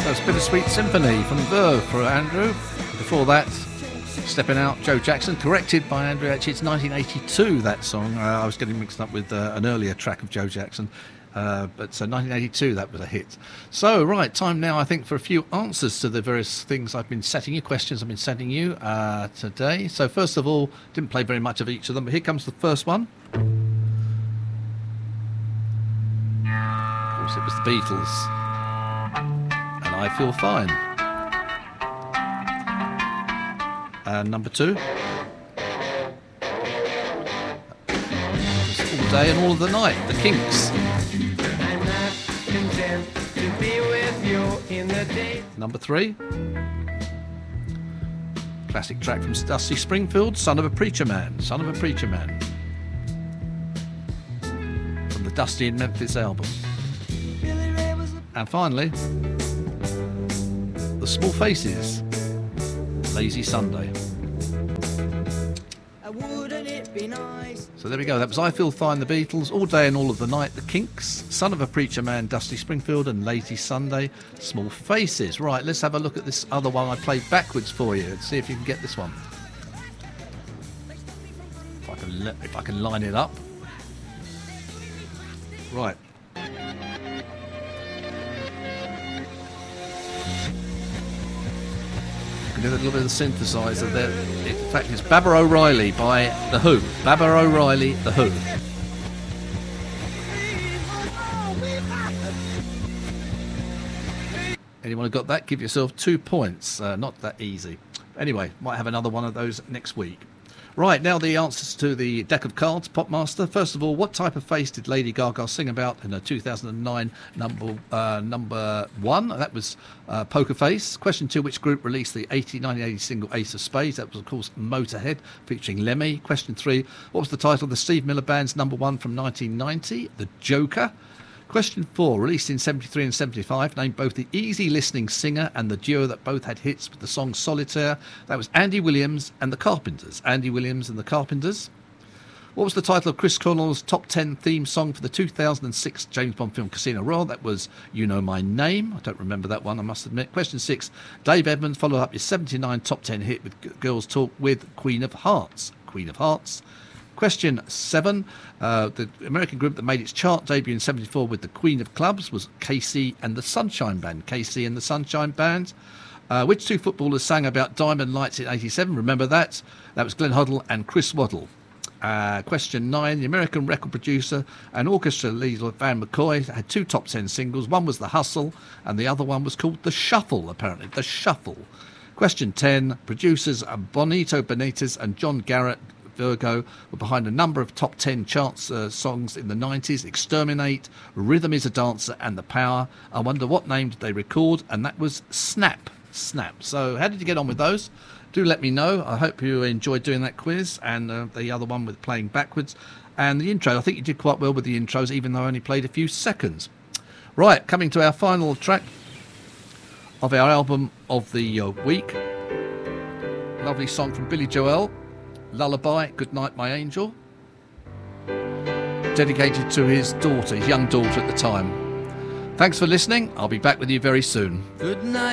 That's Bittersweet Symphony from Verve for Andrew. Before that, Stepping Out, Joe Jackson, corrected by Andrew. Actually, it's 1982, that song. I was getting mixed up with an earlier track of Joe Jackson. But so 1982, that was a hit. So, right, time now, I think, for a few answers to the various things I've been setting you, questions I've been sending you today. So, first of all, didn't play very much of each of them, but here comes the first one. Of course, it was the Beatles. And I Feel Fine. And number 2. It's All Day and All of the Night, the Kinks. Number 3. Classic track from Dusty Springfield, Son of a Preacher Man. Son of a Preacher Man. From the Dusty in Memphis album. And finally, The Small Faces, Lazy Sunday. Wouldn't it be nice? So there we go. That was I Feel Fine, the Beatles, All Day and All of the Night, the Kinks, Son of a Preacher Man, Dusty Springfield, and Lazy Sunday, Small Faces. Right, let's have a look at this other one I played backwards for you and see if you can get this one. If I can line it up. Right. A little bit of the synthesizer there. In fact, it's Baba O'Reilly by The Who. Baba O'Reilly, The Who. Anyone who got that, give yourself 2 points. Not that easy. Anyway, might have another one of those next week. Right, now the answers to the deck of cards, Popmaster. First of all, what type of face did Lady Gaga sing about in her 2009 number 1? That was Poker Face. Question 2, which group released the 1980 single Ace of Spades? That was, of course, Motorhead, featuring Lemmy. Question 3, what was the title of the Steve Miller Band's number 1 from 1990? The Joker. Question 4, released in 73 and 75, named both the easy listening singer and the duo that both had hits with the song Solitaire. That was Andy Williams and the Carpenters. Andy Williams and the Carpenters. What was the title of Chris Cornell's top 10 theme song for the 2006 James Bond film Casino Royale? That was You Know My Name. I don't remember that one, I must admit. Question 6, Dave Edmunds followed up his 79 top 10 hit with Girls Talk with Queen of Hearts. Queen of Hearts. Question 7, the American group that made its chart debut in 74 with the Queen of Clubs was KC and the Sunshine Band. KC and the Sunshine Band. Which 2 footballers sang about Diamond Lights in 87? Remember that? That was Glenn Hoddle and Chris Waddle. Question 9, the American record producer and orchestra leader Van McCoy had 2 top 10 singles. One was The Hustle and the other one was called The Shuffle, apparently. The Shuffle. Question 10, producers Bonito Benitez and John Garrett Virgo were behind a number of top 10 charts songs in the 90s. Exterminate, Rhythm is a Dancer and The Power. I wonder what name did they record, and that was Snap. Snap. So how did you get on with those? Do let me know. I hope you enjoyed doing that quiz and the other one with playing backwards. And the intro, I think you did quite well with the intros, even though I only played a few seconds. Right, coming to our final track of our album of the week. Lovely song from Billy Joel. Lullaby, Good Night My Angel, dedicated to his daughter, his young daughter at the time. Thanks for listening. I'll be back with you very soon. Good night.